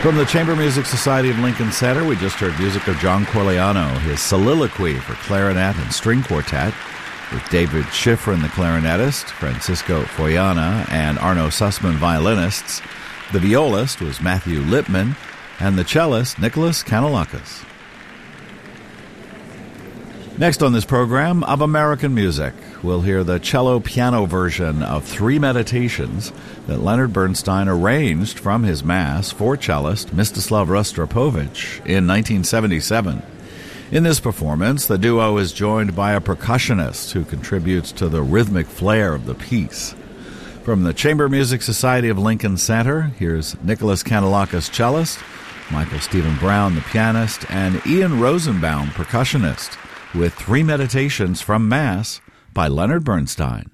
From the Chamber Music Society of Lincoln Center, we just heard music of John Corigliano, his Soliloquy for clarinet and string quartet, with David Schifrin, the clarinetist, Francisco Foyana, and Arno Sussman, violinists. The violist was Matthew Lipman, and the cellist, Nicholas Kanellakis. Next on this program, of American music, we'll hear the cello-piano version of Three Meditations that Leonard Bernstein arranged from his Mass for cellist Mstislav Rostropovich in 1977. In this performance, the duo is joined by a percussionist who contributes to the rhythmic flair of the piece. From the Chamber Music Society of Lincoln Center, here's Nicholas Kanellakis, cellist, Michael Stephen Brown, the pianist, and Ian Rosenbaum, percussionist, with Three Meditations from Mass by Leonard Bernstein.